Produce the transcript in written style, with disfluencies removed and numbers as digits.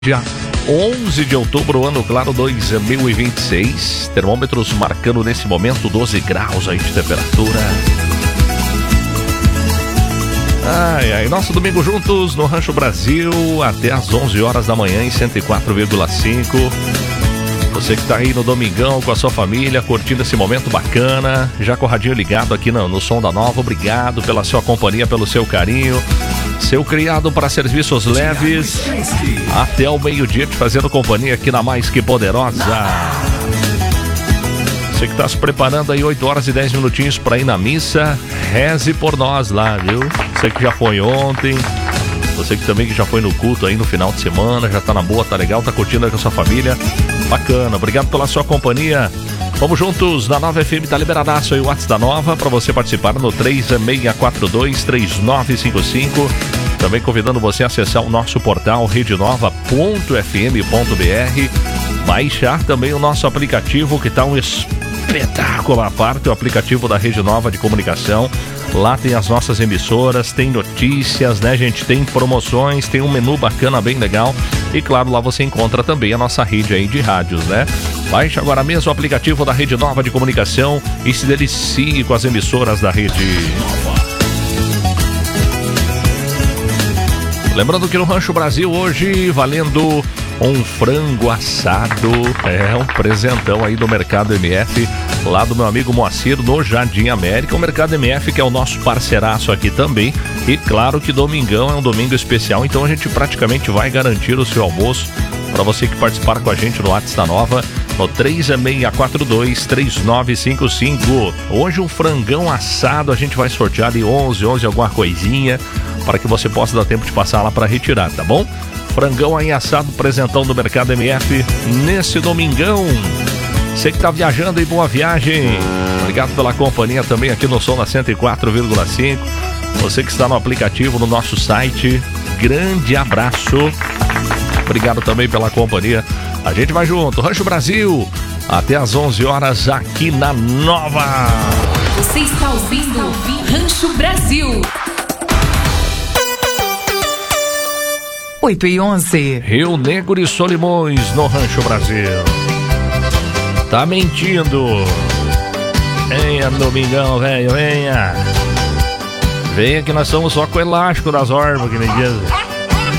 Dia 11 de outubro, ano claro 2026. Termômetros marcando nesse momento 12 graus aí de temperatura. Nosso domingo juntos no Rancho Brasil até às 11 horas da manhã em 104,5. Você que tá aí no domingão com a sua família, curtindo esse momento bacana, já com o radinho ligado aqui no Som da Nova. Obrigado pela sua companhia, pelo seu carinho. Seu criado para serviços leves até o meio-dia, te fazendo companhia aqui na Mais Que Poderosa. Você que está se preparando aí 8 horas e 10 minutinhos para ir na missa, reze por nós lá, viu? Você que já foi ontem, você que também já foi no culto aí no final de semana, já tá na boa, tá legal, tá curtindo aí com a sua família. Bacana, obrigado pela sua companhia. Vamos juntos, na Nova FM tá liberadaço aí o WhatsApp da Nova para você participar no 3642-3955. Também convidando você a acessar o nosso portal redenova.fm.br. Baixar também o nosso aplicativo, que tá um espetáculo à parte, o aplicativo da Rede Nova de Comunicação. Lá tem as nossas emissoras, tem notícias, né, gente? Tem promoções, tem um menu bacana, bem legal. E claro, lá você encontra também a nossa rede aí de rádios, né? Baixe agora mesmo o aplicativo da Rede Nova de Comunicação e se delicie com as emissoras da Rede Nova. Lembrando que no Rancho Brasil hoje, valendo um frango assado, um presentão aí do Mercado MF, lá do meu amigo Moacir, no Jardim América. O Mercado MF, que é o nosso parceiraço aqui também. E claro que domingão é um domingo especial, então a gente praticamente vai garantir o seu almoço para você que participar com a gente no WhatsApp da Nova, no 3642-3955. Hoje um frangão assado, a gente vai sortear ali 11 alguma coisinha, para que você possa dar tempo de passar lá para retirar, tá bom? Frangão aí assado, presentão do Mercado MF nesse domingão. Você que tá viajando aí, boa viagem. Obrigado pela companhia também aqui no Som da 104,5. Você que está no aplicativo, no nosso site, grande abraço. Obrigado também pela companhia. A gente vai junto, Rancho Brasil, até às 11 horas aqui na Nova. Você está ouvindo Rancho Brasil. 8h11. Rio Negro e Solimões no Rancho Brasil. Tá mentindo. Venha, domingão, velho, venha. Venha que nós somos só com o elástico das órgãos, que nem diz.